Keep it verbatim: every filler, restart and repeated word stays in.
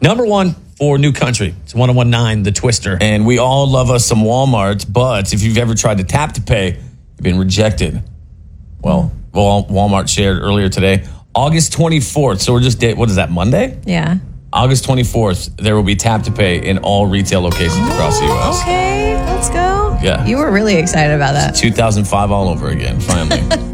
Number one for New Country. It's one oh one nine, The Twister. And we all love us some Walmart, but if you've ever tried to tap to pay, you've been rejected. Well, Walmart shared earlier today, August twenty-fourth. So we're just, what is that, Monday? Yeah. August twenty-fourth, there will be tap to pay in all retail locations across the U S. Okay, let's go. Yeah. You were really excited about that. two thousand five all over again, finally.